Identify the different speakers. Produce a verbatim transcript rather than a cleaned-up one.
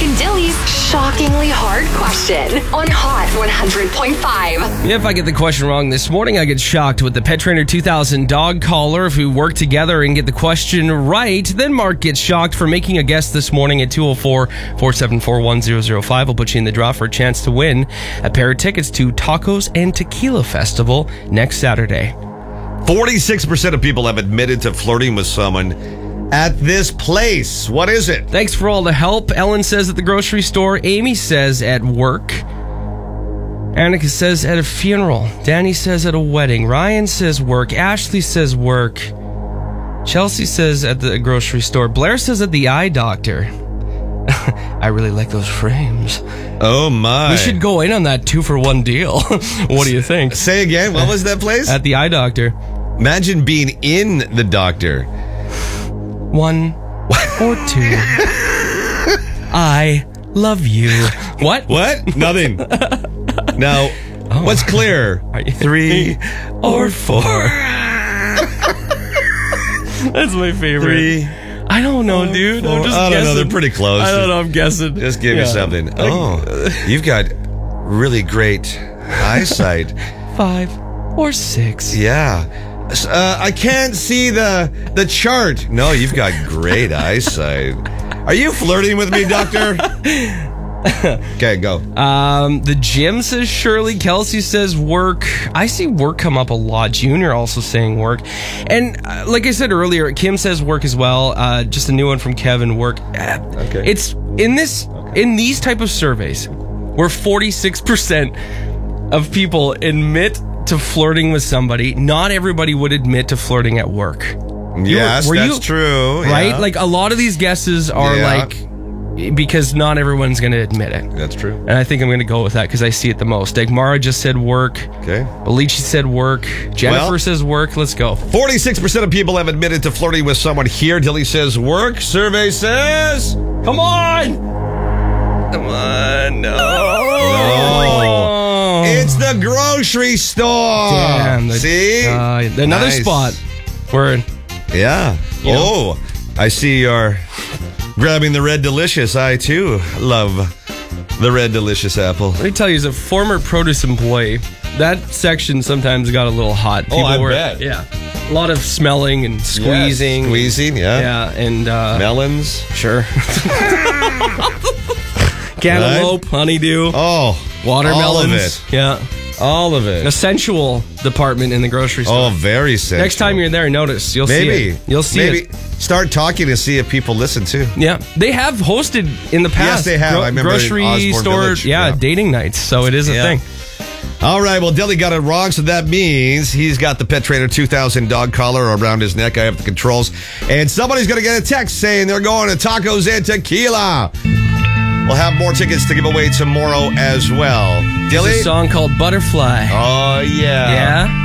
Speaker 1: and Dilly's shockingly hard question on Hot one hundred point five.
Speaker 2: If I get the question wrong this morning, I get shocked with the Pet Trainer two thousand dog collar. If we work together and get the question right, then Mark gets shocked for making a guess this morning at two oh four, four seven four, one oh oh five. We'll put you in the draw for a chance to win a pair of tickets to Tacos and Tequila Festival next Saturday.
Speaker 3: forty-six percent of people have admitted to flirting with someone at this place. What is it?
Speaker 2: Thanks for all the help. Ellen says at the grocery store. Amy says at work. Annika says at a funeral. Danny says at a wedding. Ryan says work. Ashley says work. Chelsea says at the grocery store. Blair says at the eye doctor. I really like those frames.
Speaker 3: Oh my.
Speaker 2: We should go in on that two for one deal. What do you think?
Speaker 3: Say again, what was that place?
Speaker 2: At the eye doctor.
Speaker 3: Imagine being in the doctor.
Speaker 2: One or two. I love you. What?
Speaker 3: What? Nothing. Now, oh. What's clear? Three or four.
Speaker 2: That's my favorite.
Speaker 3: Three.
Speaker 2: I don't know, dude. I'm just
Speaker 3: I don't
Speaker 2: guessing.
Speaker 3: know. They're pretty close.
Speaker 2: I don't know. I'm guessing.
Speaker 3: Just give
Speaker 2: yeah.
Speaker 3: me something. Oh, you've got really great eyesight.
Speaker 2: Five or six.
Speaker 3: Yeah. Uh, I can't see the the chart. No, you've got great eyesight. Are you flirting with me, doctor? Okay, go.
Speaker 2: Um, the gym says Shirley. Kelsey says work. I see work come up a lot. Junior also saying work. And uh, like I said earlier, Kim says work as well. Uh, just a new one from Kevin, work. Uh,
Speaker 3: okay.
Speaker 2: It's in this okay. in these type of surveys where forty-six percent of people admit to flirting with somebody. Not everybody would admit to flirting at work.
Speaker 3: Yes,
Speaker 2: were, were
Speaker 3: that's
Speaker 2: you,
Speaker 3: true.
Speaker 2: Right?
Speaker 3: Yeah.
Speaker 2: Like a lot of these guesses are
Speaker 3: yeah.
Speaker 2: like, because not everyone's going to admit it.
Speaker 3: That's true.
Speaker 2: And I think I'm going to go with that because I see it the most. Like Mara just said work.
Speaker 3: Okay.
Speaker 2: Alicia said work. Jennifer
Speaker 3: well,
Speaker 2: says work. Let's go.
Speaker 3: forty-six percent of people have admitted to flirting with someone here. Dilly says work. Survey says...
Speaker 2: Come on! Come on. No.
Speaker 3: No. It's the grocery store.
Speaker 2: Damn. The,
Speaker 3: see?
Speaker 2: Uh, another
Speaker 3: nice.
Speaker 2: spot. Word.
Speaker 3: Yeah.
Speaker 2: You know.
Speaker 3: Oh, I see you're grabbing the Red Delicious. I, too, love the Red Delicious apple.
Speaker 2: Let me tell you, as a former produce employee, that section sometimes got a little hot. People
Speaker 3: oh, I
Speaker 2: were,
Speaker 3: bet.
Speaker 2: Yeah. A lot of smelling and squeezing.
Speaker 3: Yes, squeezing, yeah.
Speaker 2: Yeah, and... Uh,
Speaker 3: melons.
Speaker 2: Sure. Cantaloupe, right? Honeydew.
Speaker 3: Oh,
Speaker 2: watermelons.
Speaker 3: All of it.
Speaker 2: Yeah.
Speaker 3: All of it.
Speaker 2: A sensual department in the grocery store.
Speaker 3: Oh, very sensual.
Speaker 2: Next time you're there, notice. You'll
Speaker 3: Maybe.
Speaker 2: see it. You'll see
Speaker 3: Maybe.
Speaker 2: it.
Speaker 3: Start talking and see if people listen too.
Speaker 2: Yeah. They have hosted in the past.
Speaker 3: Yes, they have.
Speaker 2: Gro-
Speaker 3: I remember
Speaker 2: grocery
Speaker 3: in Osborne
Speaker 2: store,
Speaker 3: Village.
Speaker 2: yeah,
Speaker 3: Yeah.
Speaker 2: dating nights. So it is a
Speaker 3: Yeah.
Speaker 2: thing.
Speaker 3: All right, well, Dilly got it wrong, so that means he's got the Pet Trainer two thousand dog collar around his neck. I have the controls. And somebody's going to get a text saying they're going to Tacos and Tequila. We'll have more tickets to give away tomorrow as well. Dilly?
Speaker 2: There's a song called Butterfly.
Speaker 3: Oh, yeah.
Speaker 2: Yeah?